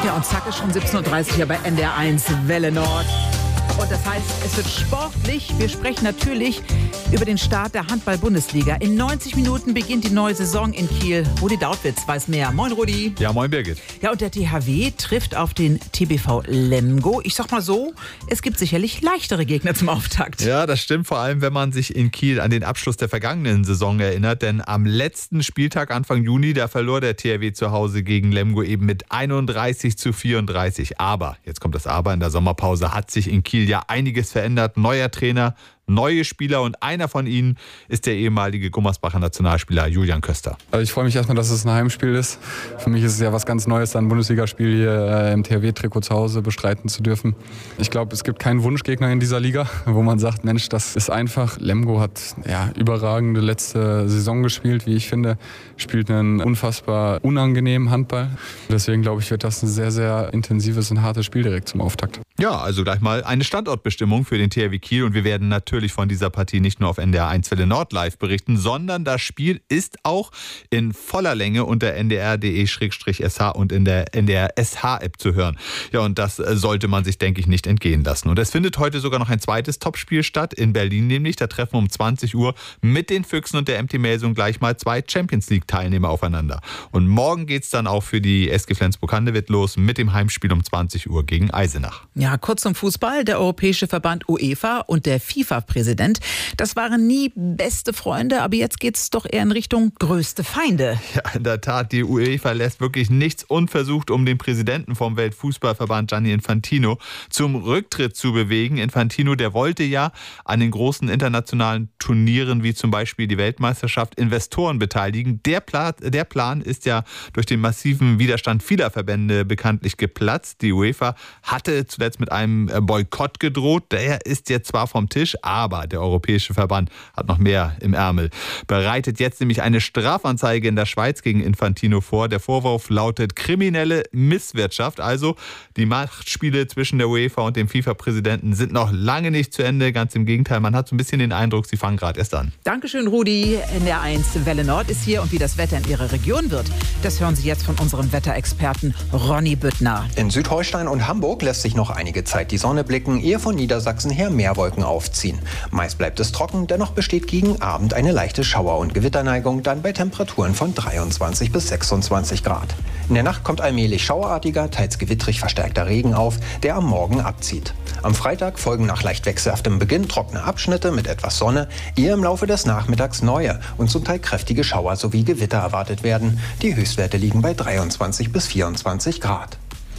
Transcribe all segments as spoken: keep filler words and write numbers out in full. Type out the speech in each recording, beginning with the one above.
Ja, und zack ist schon siebzehn Uhr dreißig hier bei N D R eins Welle Nord. Und das heißt, es wird sportlich. Wir sprechen natürlich über den Start der Handball-Bundesliga. In neunzig Minuten beginnt die neue Saison in Kiel. Rudi Dautwitz weiß mehr. Moin, Rudi. Ja, moin, Birgit. Ja, und der T H W trifft auf den T B V Lemgo. Ich sag mal so, es gibt sicherlich leichtere Gegner zum Auftakt. Ja, das stimmt, vor allem, wenn man sich in Kiel an den Abschluss der vergangenen Saison erinnert. Denn am letzten Spieltag Anfang Juni, da verlor der T H W zu Hause gegen Lemgo eben mit einunddreißig zu vierunddreißig. Aber, jetzt kommt das Aber, in der Sommerpause hat sich in Kiel ja einiges verändert. Neuer Trainer, neue Spieler und einer von ihnen ist der ehemalige Gummersbacher Nationalspieler Julian Köster. Also ich freue mich erstmal, dass es ein Heimspiel ist. Für mich ist es ja was ganz Neues, ein Bundesligaspiel hier äh, im T H W-Trikot zu Hause bestreiten zu dürfen. Ich glaube, es gibt keinen Wunschgegner in dieser Liga, wo man sagt, Mensch, das ist einfach. Lemgo hat ja überragende letzte Saison gespielt, wie ich finde. Spielt einen unfassbar unangenehmen Handball. Deswegen glaube ich, wird das ein sehr, sehr intensives und hartes Spiel direkt zum Auftakt. Ja, also gleich mal eine Standortbestimmung für den T H W Kiel und wir werden natürlich von dieser Partie nicht nur auf N D R eins Welle Nord live berichten, sondern das Spiel ist auch in voller Länge unter n d r punkt d e slash s h und in der N D R S H-App zu hören. Ja, und das sollte man sich, denke ich, nicht entgehen lassen. Und es findet heute sogar noch ein zweites Topspiel statt, in Berlin nämlich. Da treffen um zwanzig Uhr mit den Füchsen und der M T Melsung gleich mal zwei Champions-League-Teilnehmer aufeinander. Und morgen geht es dann auch für die S G Flensburg-Handewitt los mit dem Heimspiel um zwanzig Uhr gegen Eisenach. Ja, kurz zum Fußball. Der Europäische Verband UEFA und der FIFA-Präsident, das waren nie beste Freunde, aber jetzt geht es doch eher in Richtung größte Feinde. Ja, in der Tat, die UEFA lässt wirklich nichts unversucht, um den Präsidenten vom Weltfußballverband Gianni Infantino zum Rücktritt zu bewegen. Infantino, der wollte ja an den großen internationalen Turnieren wie zum Beispiel die Weltmeisterschaft Investoren beteiligen. Der Plan, der Plan ist ja durch den massiven Widerstand vieler Verbände bekanntlich geplatzt. Die UEFA hatte zuletzt mit einem Boykott gedroht. Der ist jetzt zwar vom Tisch, aber der Europäische Verband hat noch mehr im Ärmel. Bereitet jetzt nämlich eine Strafanzeige in der Schweiz gegen Infantino vor. Der Vorwurf lautet kriminelle Misswirtschaft. Also die Machtspiele zwischen der UEFA und dem FIFA-Präsidenten sind noch lange nicht zu Ende. Ganz im Gegenteil, man hat so ein bisschen den Eindruck, sie fangen gerade erst an. Dankeschön, Rudi. N D R eins Welle Nord ist hier und wie das Wetter in Ihrer Region wird, das hören Sie jetzt von unserem Wetterexperten Ronny Büttner. In Südholstein und Hamburg lässt sich noch einige Zeit die Sonne blicken, ehe von Niedersachsen her mehr Wolken aufziehen. Meist bleibt es trocken, dennoch besteht gegen Abend eine leichte Schauer- und Gewitterneigung, dann bei Temperaturen von dreiundzwanzig bis sechsundzwanzig Grad. In der Nacht kommt allmählich schauerartiger, teils gewittrig verstärkter Regen auf, der am Morgen abzieht. Am Freitag folgen nach leicht wechselhaftem Beginn trockene Abschnitte mit etwas Sonne, ehe im Laufe des Nachmittags neue und zum Teil kräftige Schauer sowie Gewitter erwartet werden. Die Höchstwerte liegen bei dreiundzwanzig bis vierundzwanzig Grad.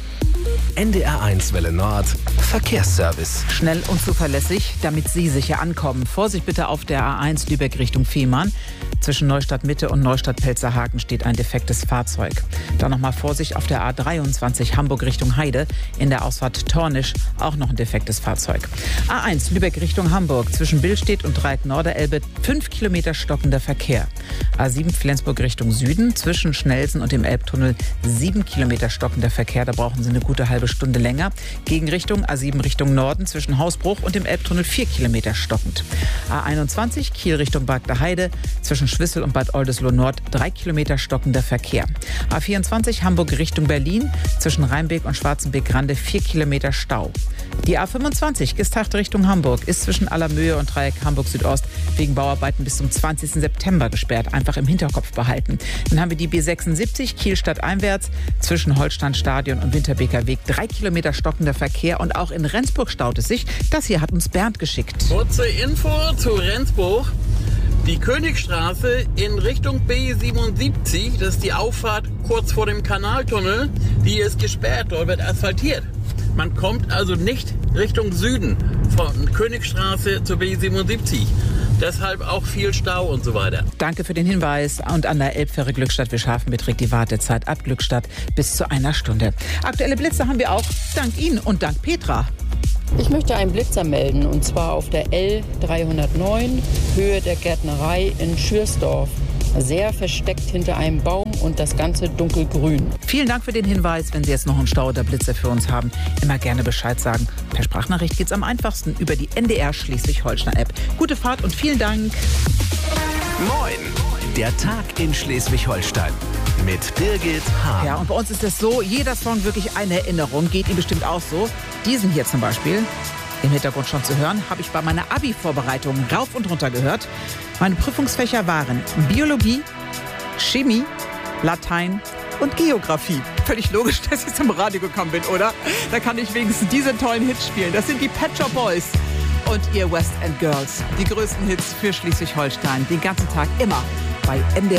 N D R eins Welle Nord Verkehrsservice. Schnell und zuverlässig, damit Sie sicher ankommen. Vorsicht bitte auf der A eins Lübeck Richtung Fehmarn. Zwischen Neustadt Mitte und Neustadt Pelzerhaken steht ein defektes Fahrzeug. Dann nochmal Vorsicht auf der A dreiundzwanzig Hamburg Richtung Heide. In der Ausfahrt Tornisch auch noch ein defektes Fahrzeug. A eins Lübeck Richtung Hamburg. Zwischen Billstedt und Dreieck-Norderelbe fünf Kilometer stockender Verkehr. A sieben Flensburg Richtung Süden. Zwischen Schnelsen und dem Elbtunnel sieben Kilometer stockender Verkehr. Da brauchen Sie eine gute halbe Stunde länger. Gegenrichtung A sieben Richtung Norden zwischen Hausbruch und dem Elbtunnel vier Kilometer stockend. A einundzwanzig Kiel Richtung Bagder Heide zwischen Schwissel und Bad Oldesloe Nord drei Kilometer stockender Verkehr. A vierundzwanzig Hamburg Richtung Berlin zwischen Rheinbeek und Schwarzenbeek-Grande vier Kilometer Stau. Die A fünfundzwanzig Gestacht Richtung Hamburg ist zwischen Allermöhe und Dreieck Hamburg Südost wegen Bauarbeiten bis zum zwanzigsten September gesperrt. Einfach im Hinterkopf behalten. Dann haben wir die B sechsundsiebzig Kiel stadteinwärts zwischen Holsteinstadion und Winterbeker Weg drei Kilometer stockender Verkehr und auch in Rendsburg staut es sich. Das hier hat uns Bernd geschickt. Kurze Info zu Rendsburg. Die Königstraße in Richtung B siebenundsiebzig, das ist die Auffahrt kurz vor dem Kanaltunnel, die ist gesperrt, dort wird asphaltiert. Man kommt also nicht Richtung Süden von Königstraße zur B siebenundsiebzig. Deshalb auch viel Stau und so weiter. Danke für den Hinweis. Und an der Elbfähre Glückstadt-Wilshafen beträgt die Wartezeit ab Glückstadt bis zu einer Stunde. Aktuelle Blitze haben wir auch dank Ihnen und dank Petra. Ich möchte einen Blitzer melden, und zwar auf der L dreihundertneun, Höhe der Gärtnerei in Schürsdorf. Sehr versteckt hinter einem Baum und das Ganze dunkelgrün. Vielen Dank für den Hinweis. Wenn Sie jetzt noch einen Stau oder Blitzer für uns haben, immer gerne Bescheid sagen. Per Sprachnachricht geht's am einfachsten über die N D R Schleswig-Holstein-App. Gute Fahrt und vielen Dank. Moin, der Tag in Schleswig-Holstein. mit Birgit Hahn. Ja, und bei uns ist es so, jeder Song wirklich eine Erinnerung, geht Ihnen bestimmt auch so. Diesen hier zum Beispiel, im Hintergrund schon zu hören, habe ich bei meiner Abi-Vorbereitung rauf und runter gehört. Meine Prüfungsfächer waren Biologie, Chemie, Latein und Geografie. Völlig logisch, dass ich zum Radio gekommen bin, oder? Da kann ich wenigstens diese tollen Hits spielen. Das sind die Pet Shop Boys und ihr West End Girls. Die größten Hits für Schleswig-Holstein. Den ganzen Tag immer bei M D R.